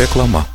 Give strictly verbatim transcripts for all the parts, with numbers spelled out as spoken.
Reklama.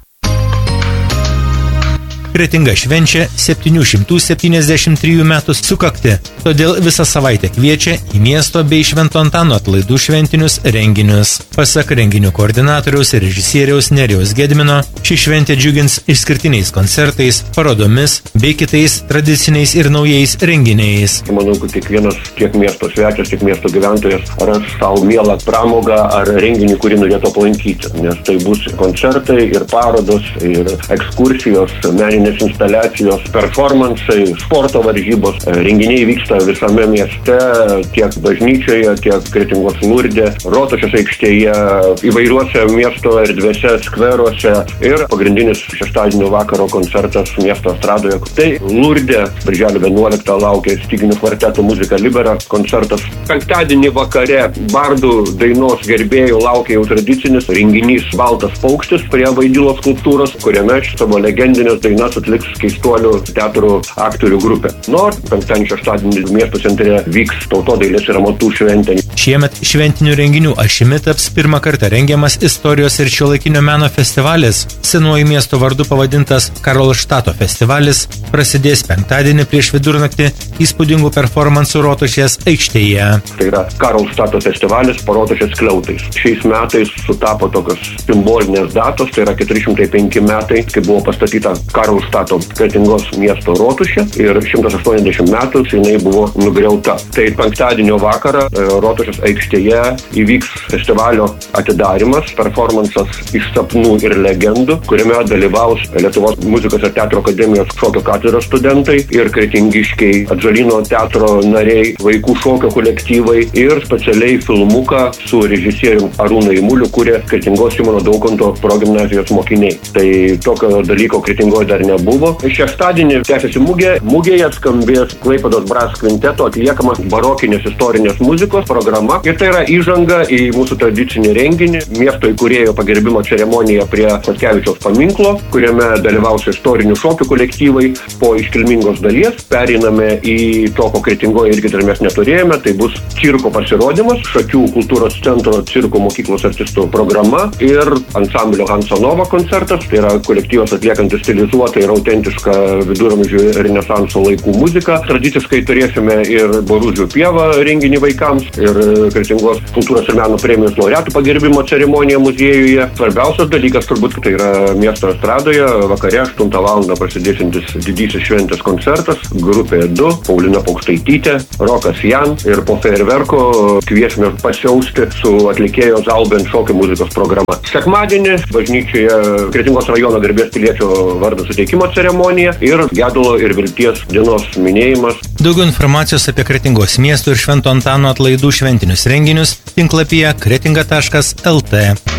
Kretinga švenčia septynių šimtų septyniasdešimt trijų metų sukaktį, todėl visą savaitę kviečia į miesto bei Švento Antano atlaidų šventinius renginius. Pasak renginių koordinatoriaus ir režisieriaus Nerijaus Gedimino, ši šventė džiugins išskirtiniais koncertais, parodomis bei kitais tradiciniais ir naujais renginiais. Manau, kad kiekvienas tiek miesto svečias, tiek miesto gyventojas ras savo mielą pramogą ar renginį, kurį norėtų aplankyti, nes tai bus koncertai ir parodos, ir ekskursijos, meninės instaliacijos, performansai, sporto varžybos. Renginiai vyksta visame mieste, tiek bažnyčioje, tiek Kretingos Lurde, Rotušės aikštėje, įvairiuose miesto erdvėse, skveruose ir pagrindinis šeštadienio vakaro koncertas miesto estradoje. Tai Lurde, birželio vienuoliktą laukia styginių kvarteto Muzika Libera koncertas. Penktadienį vakare bardų dainos gerbėjų laukia jau tradicinis renginys Baltas paukštis prie Vaidilos skulptūros, kuriame savo legendinės dainas atliks Keistuolių teatro aktorių grupė. Nors penktadienį šeštadienį miesto centre vyks tautodailės ir amatų šventė. Šiemet šventinių renginių ašimi taps pirmą kartą rengiamas istorijos ir šiuolaikinio meno festivalis. Senuoju miesto vardu pavadintas Karlštato festivalis prasidės penktadienį prieš vidurnaktį įspūdingų performansų Rotušės aikštėje. Tai yra Karlštato festivalis po Rotušės skliautais. Šiais metais sutapo tokios simbolinės datos, tai yra keturi šimtai penki metai, kai buvo pastatyta Karlštato Kretingos miesto rotušė ir šimtas aštuoniasdešimt metų jinai buvo nugriauta. Tai penktadienio vakarą Rotušės aikštėje įvyks festivalio atidarymas, performansas iš sapnų ir legendų, kuriame dalyvaus Lietuvos muzikos ir teatro akademijos šokio katedros studentai ir kretingiškiai Atžalyno teatro nariai, vaikų šokio kolektyvai ir specialiai filmuką su režisierium Arūnu Eimuliu, kurie Kretingos Simono Daukanto progimnazijos mokiniai. Tai tokio dalyko Kretingoje dar nebuvo. Šeštadienį tęsiasi mugė. Mugėje skambės Klaipėdos Brass kvinteto atliekama barokinės istorinės muzikos programa. Ir tai yra įžanga į mūsų tradicinį renginį, miesto įkūrėjo pagerbimo ceremoniją prie Chodkevičiaus paminklo, kuriame dalyvaus istorinių šokių kolektyvai. Po iškilmingos dalies pereiname į to, ko Kretingoje irgi dar mes neturėjome. Tai bus cirko pasirodymas, Šakių kultūros centro cirko mokyklos artistų programa ir ansamblio Hansonova koncertas. Tai yra kolektyvas atliekantis stilizuotą ir autentišką viduramžių renesanso laikų muziką. Tradiciškai turėsime ir Boružių pievą renginį vaikams ir Kretingos kultūros ir meno premijos laureatų pagerbimo ceremoniją muziejuje. Svarbiausias dalykas turbūt tai yra miesto estradoje vakare aštuntą valandą prasidėsiantis didysis šventės koncertas. Grupė du, Paulina Paukštaitytė, Rokas Jan ir po fejerverko kviesime pasiausti su atlikėjo Zalben šokio muzikos programa. Sekmadienį bažnyčioje Kretingos rajono garbės piliečio vardo suteikimo ceremonija ir gedulo ir vilties dienos minėjimas. Daugiau informacijos apie Kretingos miesto ir Švento Antano atlaidų šventinius renginius tinklapyje kretinga taškas el tė.